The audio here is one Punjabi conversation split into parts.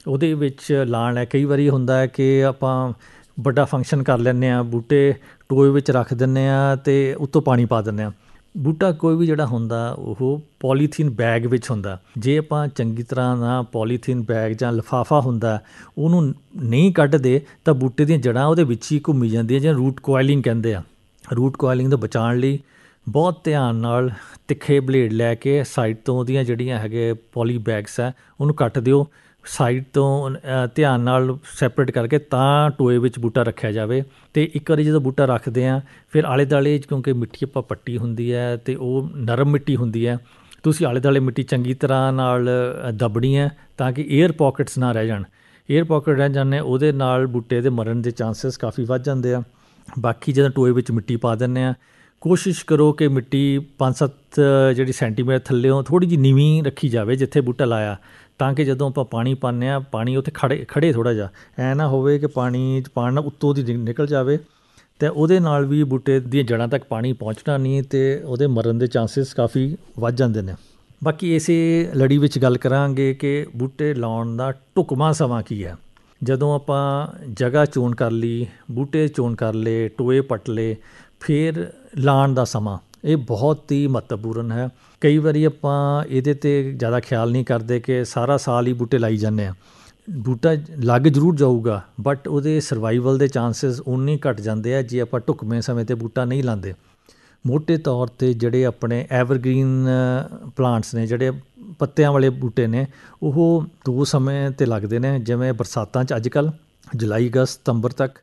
ਉਹਦੇ ਵਿੱਚ ਲਾਣ ਹੈ। ਕਈ ਵਾਰੀ ਹੁੰਦਾ ਹੈ ਕਿ ਆਪਾਂ ਵੱਡਾ ਫੰਕਸ਼ਨ ਕਰ ਲੈਂਦੇ ਹਾਂ, ਬੂਟੇ ਟੋਏ ਵਿੱਚ ਰੱਖ ਦਿੰਦੇ ਹਾਂ ਅਤੇ ਉੱਤੋਂ ਪਾਣੀ ਪਾ ਦਿੰਦੇ ਹਾਂ। ਬੂਟਾ ਕੋਈ ਵੀ ਜਿਹੜਾ ਹੁੰਦਾ ਉਹ ਪੋਲੀਥੀਨ ਬੈਗ ਵਿੱਚ ਹੁੰਦਾ। ਜੇ ਆਪਾਂ ਚੰਗੀ ਤਰ੍ਹਾਂ ਨਾਲ ਪੋਲੀਥੀਨ ਬੈਗ ਜਾਂ ਲਿਫਾਫਾ ਹੁੰਦਾ ਉਹਨੂੰ ਨਹੀਂ ਕੱਢਦੇ ਤਾਂ ਬੂਟੇ ਦੀਆਂ ਜੜ੍ਹਾਂ ਉਹਦੇ ਵਿੱਚ ਹੀ ਘੁੰਮੀ ਜਾਂਦੀਆਂ, ਜਾਂ ਰੂਟ ਕੋਇਲਿੰਗ ਕਹਿੰਦੇ ਆ। ਰੂਟ ਕੋਇਲਿੰਗ ਤੋਂ ਬਚਾਉਣ ਲਈ ਬਹੁਤ ਧਿਆਨ ਨਾਲ ਤਿੱਖੇ ਬਲੇਡ ਲੈ ਕੇ ਸਾਈਡ ਤੋਂ ਉਹਦੀਆਂ ਜਿਹੜੀਆਂ ਹੈਗੇ ਪੋਲੀ ਬੈਗਸ ਹੈ ਉਹਨੂੰ ਕੱਟ ਦਿਓ। ਸਾਈਡ ਤੋਂ ਧਿਆਨ ਨਾਲ ਸੈਪਰੇਟ ਕਰਕੇ ਤਾਂ ਟੋਏ ਵਿੱਚ ਬੂਟਾ ਰੱਖਿਆ ਜਾਵੇ। ਅਤੇ ਇੱਕ ਵਾਰੀ ਜਦੋਂ ਬੂਟਾ ਰੱਖਦੇ ਹਾਂ ਫਿਰ ਆਲੇ ਦੁਆਲੇ, ਕਿਉਂਕਿ ਮਿੱਟੀ ਆਪਾਂ ਪੱਟੀ ਹੁੰਦੀ ਹੈ ਅਤੇ ਉਹ ਨਰਮ ਮਿੱਟੀ ਹੁੰਦੀ ਹੈ, ਤੁਸੀਂ ਆਲੇ ਦੁਆਲੇ ਮਿੱਟੀ ਚੰਗੀ ਤਰ੍ਹਾਂ ਨਾਲ ਦੱਬਣੀ ਹੈ ਤਾਂ ਕਿ ਏਅਰ ਪੋਕਟਸ ਨਾ ਰਹਿ ਜਾਣ। ਏਅਰ ਪੋਕਟ ਰਹਿ ਜਾਂਦੇ ਉਹਦੇ ਨਾਲ ਬੂਟੇ ਦੇ ਮਰਨ ਦੇ ਚਾਂਸਿਸ ਕਾਫੀ ਵੱਧ ਜਾਂਦੇ ਆ। ਬਾਕੀ ਜਦੋਂ ਟੋਏ ਵਿੱਚ ਮਿੱਟੀ ਪਾ ਦਿੰਦੇ ਹਾਂ, ਕੋਸ਼ਿਸ਼ ਕਰੋ ਕਿ ਮਿੱਟੀ 5-7 ਜਿਹੜੀ ਸੈਂਟੀਮੀਟਰ ਥੱਲਿਓਂ ਥੋੜ੍ਹੀ ਜਿਹੀ ਨੀਵੀਂ ਰੱਖੀ ਜਾਵੇ ਜਿੱਥੇ ਬੂਟਾ ਲਾਇਆ, ਤਾਂ ਕਿ ਜਦੋਂ ਆਪਾਂ ਪਾਣੀ ਪਾਉਂਦੇ ਹਾਂ ਪਾਣੀ ਉੱਥੇ ਖੜੇ ਥੋੜ੍ਹਾ ਜਿਹਾ, ਐ ਨਾ ਹੋਵੇ ਕਿ ਪਾਣੀ ਉੱਤੋਂ ਦੀ ਨਿਕਲ ਜਾਵੇ ਅਤੇ ਉਹਦੇ ਨਾਲ ਵੀ ਬੂਟੇ ਦੀਆਂ ਜੜ੍ਹਾਂ ਤੱਕ ਪਾਣੀ ਪਹੁੰਚਣਾ ਨਹੀਂ ਅਤੇ ਉਹਦੇ ਮਰਨ ਦੇ ਚਾਂਸਿਸ ਕਾਫੀ ਵੱਧ ਜਾਂਦੇ ਨੇ। ਬਾਕੀ ਇਸੇ ਲੜੀ ਵਿੱਚ ਗੱਲ ਕਰਾਂਗੇ ਕਿ ਬੂਟੇ ਲਾਉਣ ਦਾ ਢੁਕਵਾਂ ਸਮਾਂ ਕੀ ਹੈ। ਜਦੋਂ ਆਪਾਂ ਜਗ੍ਹਾ ਚੋਣ ਕਰ ਲਈ, ਬੂਟੇ ਚੋਣ ਕਰ ਲਏ, ਟੋਏ ਪੱਟ ਲਏ, ਫਿਰ ਲਾਉਣ ਦਾ ਸਮਾਂ ਇਹ ਬਹੁਤ ਹੀ ਮਹੱਤਵਪੂਰਨ ਹੈ। ਕਈ ਵਾਰੀ ਆਪਾਂ ਇਹਦੇ 'ਤੇ ਜ਼ਿਆਦਾ ਖਿਆਲ ਨਹੀਂ ਕਰਦੇ ਕਿ ਸਾਰਾ ਸਾਲ ਹੀ ਬੂਟੇ ਲਾਈ ਜਾਂਦੇ ਹਾਂ। ਬੂਟਾ ਲੱਗ ਜ਼ਰੂਰ ਜਾਊਗਾ ਬਟ ਉਹਦੇ ਸਰਵਾਈਵਲ ਦੇ ਚਾਂਸਿਸ ਉਨੇ ਹੀ ਘੱਟ ਜਾਂਦੇ ਆ ਜੇ ਆਪਾਂ ਢੁਕਵੇਂ ਸਮੇਂ 'ਤੇ ਬੂਟਾ ਨਹੀਂ ਲਾਉਂਦੇ। ਮੋਟੇ ਤੌਰ 'ਤੇ ਜਿਹੜੇ ਆਪਣੇ ਐਵਰਗ੍ਰੀਨ ਪਲਾਂਟਸ ਨੇ, ਜਿਹੜੇ ਪੱਤਿਆਂ ਵਾਲੇ ਬੂਟੇ ਨੇ, ਉਹ 2 ਸਮੇਂ 'ਤੇ ਲੱਗਦੇ ਨੇ, ਜਿਵੇਂ ਬਰਸਾਤਾਂ 'ਚ ਅੱਜ ਕੱਲ੍ਹ ਜੁਲਾਈ, ਅਗਸਤ, ਸਤੰਬਰ ਤੱਕ,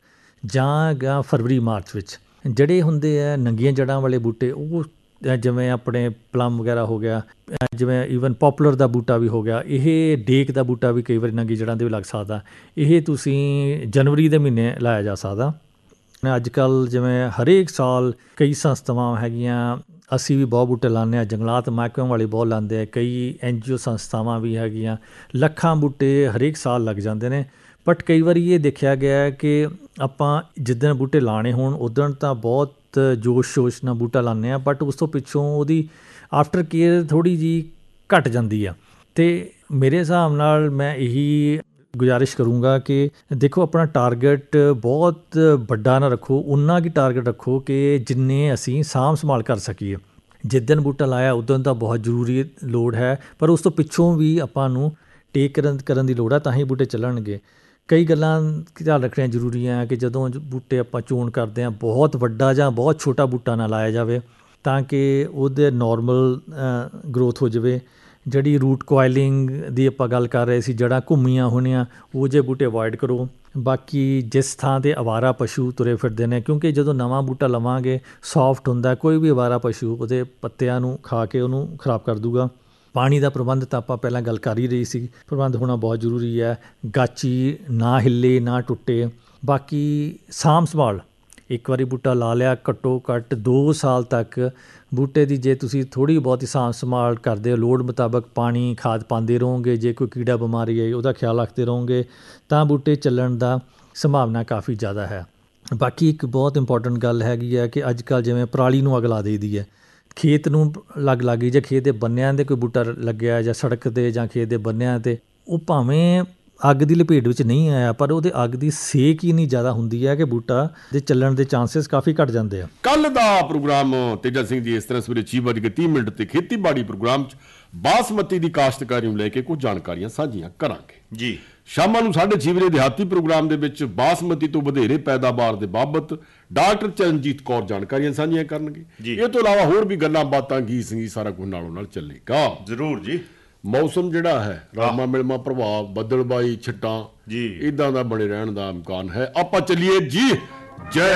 ਜਾਂ ਫਰਵਰੀ, ਮਾਰਚ ਵਿੱਚ। ਜਿਹੜੇ ਹੁੰਦੇ ਆ ਨੰਗੀਆਂ ਜੜ੍ਹਾਂ ਵਾਲੇ ਬੂਟੇ, ਉਹ ਜਿਵੇਂ ਆਪਣੇ ਪਲਮ ਵਗੈਰਾ ਹੋ ਗਿਆ, ਜਿਵੇਂ ਈਵਨ ਪੋਪੂਲਰ ਦਾ ਬੂਟਾ ਵੀ ਹੋ ਗਿਆ, ਇਹ ਡੇਕ ਦਾ ਬੂਟਾ ਵੀ ਕਈ ਵਾਰੀ ਨੰਗੀ ਜੜ੍ਹਾਂ 'ਤੇ ਵੀ ਲੱਗ ਸਕਦਾ। ਇਹ ਤੁਸੀਂ ਜਨਵਰੀ ਦੇ ਮਹੀਨੇ ਲਾਇਆ ਜਾ ਸਕਦਾ। ਅੱਜ ਕੱਲ੍ਹ ਜਿਵੇਂ ਹਰੇਕ ਸਾਲ ਕਈ ਸੰਸਥਾਵਾਂ ਹੈਗੀਆਂ, ਅਸੀਂ ਵੀ ਬਹੁਤ ਬੂਟੇ ਲਾਉਂਦੇ ਹਾਂ, ਜੰਗਲਾਤ ਮਹਿਕਮੇ ਵਾਲੇ ਬਹੁਤ ਲਾਉਂਦੇ ਆ, ਕਈ NGO ਸੰਸਥਾਵਾਂ ਵੀ ਹੈਗੀਆਂ, ਲੱਖਾਂ ਬੂਟੇ ਹਰੇਕ ਸਾਲ ਲੱਗ ਜਾਂਦੇ ਨੇ। ਬਟ ਕਈ ਵਾਰੀ ਇਹ ਦੇਖਿਆ ਗਿਆ ਕਿ ਆਪਾਂ ਜਿੱਦਣ ਬੂਟੇ ਲਾਉਣੇ ਹੋਣ ਉੱਦਣ ਤਾਂ ਬਹੁਤ ਜੋਸ਼ ਸ਼ੋਸ਼ ਨਾਲ ਬੂਟਾ ਲਾਉਂਦੇ ਹਾਂ, ਬਟ ਉਸ ਤੋਂ ਪਿੱਛੋਂ ਉਹਦੀ ਆਫਟਰ ਕੇਅਰ ਥੋੜ੍ਹੀ ਜਿਹੀ ਘੱਟ ਜਾਂਦੀ ਆ। ਅਤੇ ਮੇਰੇ ਹਿਸਾਬ ਨਾਲ ਮੈਂ ਇਹੀ ਗੁਜ਼ਾਰਿਸ਼ ਕਰੂੰਗਾ ਕਿ ਦੇਖੋ, ਆਪਣਾ ਟਾਰਗੇਟ ਬਹੁਤ ਵੱਡਾ ਨਾ ਰੱਖੋ, ਉਨਾ ਕੁ ਟਾਰਗੇਟ ਰੱਖੋ ਕਿ ਜਿੰਨੇ ਅਸੀਂ ਸਾਂਭ ਸੰਭਾਲ ਕਰ ਸਕੀਏ। ਜਿੱਦਣ ਬੂਟਾ ਲਾਇਆ ਉਦਣ ਤਾਂ ਬਹੁਤ ਜ਼ਰੂਰੀ ਲੋੜ ਹੈ, ਪਰ ਉਸ ਤੋਂ ਪਿੱਛੋਂ ਵੀ ਆਪਾਂ ਨੂੰ ਟੇਕ ਕਰਨ ਦੀ ਲੋੜ ਹੈ, ਤਾਂ ਹੀ ਬੂਟੇ ਚੱਲਣਗੇ। ਕਈ ਗੱਲਾਂ ਧਿਆਨ ਰੱਖਣੀਆਂ ਜ਼ਰੂਰੀ ਹੈ ਕਿ ਜਦੋਂ ਬੂਟੇ ਆਪਾਂ ਚੋਣ ਕਰਦੇ ਹਾਂ, ਬਹੁਤ ਵੱਡਾ ਜਾਂ ਬਹੁਤ ਛੋਟਾ ਬੂਟਾ ਨਾ ਲਾਇਆ ਜਾਵੇ ਤਾਂ ਕਿ ਉਹਦੇ ਨੋਰਮਲ ਗਰੋਥ ਹੋ ਜਾਵੇ। ਜਿਹੜੀ ਰੂਟ ਕੋਇਲਿੰਗ ਦੀ ਆਪਾਂ ਗੱਲ ਕਰ ਰਹੇ ਸੀ, ਜੜ੍ਹਾਂ ਘੁੰਮੀਆਂ ਹੋਣੀਆਂ, ਉਹ ਜਿਹੇ ਬੂਟੇ ਅਵੋਇਡ ਕਰੋ। ਬਾਕੀ ਜਿਸ ਥਾਂ 'ਤੇ ਅਵਾਰਾ ਪਸ਼ੂ ਤੁਰੇ ਫਿਰਦੇ ਨੇ, ਕਿਉਂਕਿ ਜਦੋਂ ਨਵਾਂ ਬੂਟਾ ਲਵਾਂਗੇ ਸੌਫਟ ਹੁੰਦਾ, ਕੋਈ ਵੀ ਅਵਾਰਾ ਪਸ਼ੂ ਉਹਦੇ ਪੱਤਿਆਂ ਨੂੰ ਖਾ ਕੇ ਉਹਨੂੰ ਖਰਾਬ ਕਰ ਦੂਗਾ। ਪਾਣੀ ਦਾ ਪ੍ਰਬੰਧ ਤਾਂ ਆਪਾਂ ਪਹਿਲਾਂ ਗੱਲ ਕਰ ਹੀ ਰਹੀ ਸੀ, ਪ੍ਰਬੰਧ ਹੋਣਾ ਬਹੁਤ ਜ਼ਰੂਰੀ ਹੈ। ਗਾਚੀ ਨਾ ਹਿੱਲੇ ਨਾ ਟੁੱਟੇ। ਬਾਕੀ ਸਾਂਭ ਸੰਭਾਲ, ਇੱਕ ਵਾਰੀ ਬੂਟਾ ਲਾ ਲਿਆ, ਘੱਟੋ ਘੱਟ 2 ਸਾਲ ਤੱਕ ਬੂਟੇ ਦੀ ਜੇ ਤੁਸੀਂ ਥੋੜ੍ਹੀ ਬਹੁਤੀ ਸਾਂਭ ਸੰਭਾਲ ਕਰਦੇ ਹੋ, ਲੋੜ ਮੁਤਾਬਕ ਪਾਣੀ ਖਾਦ ਪਾਉਂਦੇ ਰਹੋਗੇ, ਜੇ ਕੋਈ ਕੀੜਾ ਬਿਮਾਰੀ ਆਈ ਉਹਦਾ ਖਿਆਲ ਰੱਖਦੇ ਰਹੋਗੇ, ਤਾਂ ਬੂਟੇ ਚੱਲਣ ਦਾ ਸੰਭਾਵਨਾ ਕਾਫੀ ਜ਼ਿਆਦਾ ਹੈ। ਬਾਕੀ ਇੱਕ ਬਹੁਤ ਇੰਪੋਰਟੈਂਟ ਗੱਲ ਹੈਗੀ ਹੈ ਕਿ ਅੱਜ ਕੱਲ੍ਹ ਜਿਵੇਂ ਪਰਾਲੀ ਨੂੰ ਅੱਗ ਲਾ ਦੇਈਦੀ ਹੈ, ਖੇਤ ਨੂੰ ਅੱਗ ਲੱਗ ਗਈ, ਜਾਂ ਖੇਤ ਦੇ ਬੰਨਿਆਂ 'ਤੇ ਕੋਈ ਬੂਟਾ ਲੱਗਿਆ, ਜਾਂ ਸੜਕ 'ਤੇ ਜਾਂ ਖੇਤ ਦੇ ਬੰਨਿਆਂ 'ਤੇ, ਉਹ ਭਾਵੇਂ ਅੱਗ ਦੀ ਲਪੇਟ ਵਿੱਚ ਨਹੀਂ ਆਇਆ ਪਰ ਉਹਦੇ ਅੱਗ ਦੀ ਸੇਕ ਹੀ ਇੰਨੀ ਜ਼ਿਆਦਾ ਹੁੰਦੀ ਹੈ ਕਿ ਬੂਟਾ ਦੇ ਚੱਲਣ ਦੇ ਚਾਂਸਿਸ ਕਾਫੀ ਘੱਟ ਜਾਂਦੇ ਆ। ਕੱਲ੍ਹ ਦਾ ਪ੍ਰੋਗਰਾਮ ਤੇਜਾ ਸਿੰਘ ਜੀ ਇਸ ਤਰ੍ਹਾਂ ਸਵੇਰੇ 6:30 ਤੇ ਖੇਤੀਬਾੜੀ ਪ੍ਰੋਗਰਾਮ 'ਚ ਬਾਸਮਤੀ ਦੀ ਕਾਸ਼ਤਕਾਰੀ ਨੂੰ ਲੈ ਕੇ ਕੁਝ ਜਾਣਕਾਰੀਆਂ ਸਾਂਝੀਆਂ ਕਰਾਂਗੇ ਜੀ। ਸ਼ਾਮਾਂ ਨੂੰ 6:30 ਦਿਹਾਤੀ ਪ੍ਰੋਗਰਾਮ ਦੇ ਵਿੱਚ ਬਾਸਮਤੀ ਤੋਂ ਵਧੇਰੇ ਪੈਦਾਵਾਰ ਦੇ ਬਾਬਤ ਡਾਕਟਰ ਚਰਨਜੀਤ ਕੌਰ ਜਾਣਕਾਰੀਆਂ ਸਾਂਝੀਆਂ ਕਰਨਗੇ। ਇਹ ਤੋਂ ਇਲਾਵਾ ਹੋਰ ਵੀ ਗੱਲਾਂ ਬਾਤਾਂ, ਗੀਤ ਸੰਗੀਤ ਸਾਰਾ ਕੁਝ ਨਾਲੋਂ ਨਾਲ ਚੱਲੇਗਾ। ਜ਼ਰੂਰ ਜੀ। ਮੌਸਮ ਜਿਹੜਾ ਹੈ, ਰਾਮਾ ਮਿਲਮਾ ਪ੍ਰਭਾਵ, ਬੱਦਲਬਾਈ, ਛਿੱਟਾਂ, ਇੱਦਾਂ ਦਾ ਬਣੇ ਰਹਿਣ ਦਾ ਇਮਕਾਨ ਹੈ। ਆਪਾਂ ਚੱਲੀਏ ਜੀ। ਜੈ